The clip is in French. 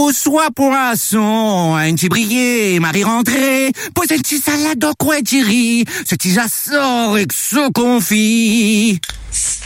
Au soie poisson, un petit brillet, Marie rentrée, posez le petit salade au coin de Thierry, ce petit jassor et que ce confit.